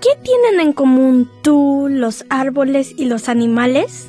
¿Qué tienen en común tú, los árboles y los animales?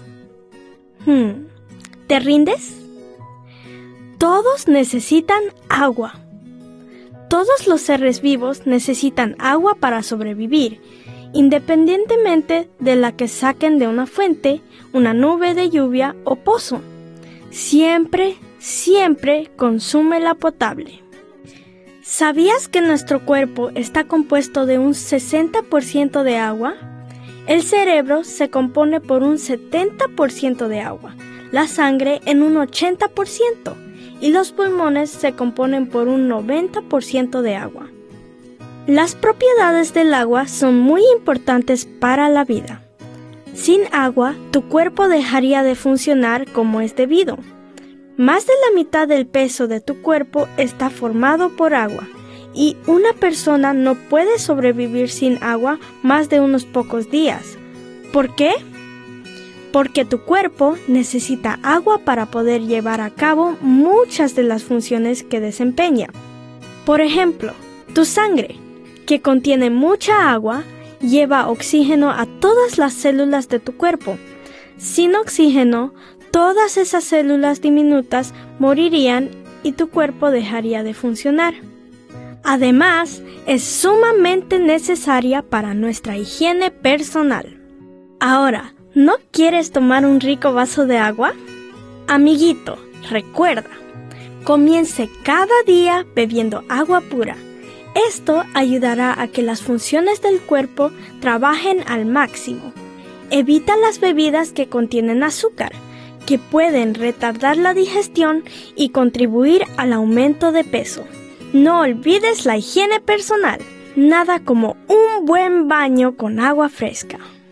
¿Te rindes? Todos necesitan agua. Todos los seres vivos necesitan agua para sobrevivir, independientemente de la que saquen de una fuente, una nube de lluvia o pozo. Siempre consúmela potable. ¿Sabías que nuestro cuerpo está compuesto de un 60% de agua? El cerebro se compone por un 70% de agua, la sangre en un 80% y los pulmones se componen por un 90% de agua. Las propiedades del agua son muy importantes para la vida. Sin agua, tu cuerpo dejaría de funcionar como es debido. Más de la mitad del peso de tu cuerpo está formado por agua, y una persona no puede sobrevivir sin agua más de unos pocos días. ¿Por qué? Porque tu cuerpo necesita agua para poder llevar a cabo muchas de las funciones que desempeña. Por ejemplo, tu sangre, que contiene mucha agua, lleva oxígeno a todas las células de tu cuerpo. Sin oxígeno, todas esas células diminutas morirían y tu cuerpo dejaría de funcionar. Además, es sumamente necesaria para nuestra higiene personal. Ahora, ¿no quieres tomar un rico vaso de agua? Amiguito, recuerda, comience cada día bebiendo agua pura. Esto ayudará a que las funciones del cuerpo trabajen al máximo. Evita las bebidas que contienen azúcar, que pueden retardar la digestión y contribuir al aumento de peso. No olvides la higiene personal. Nada como un buen baño con agua fresca.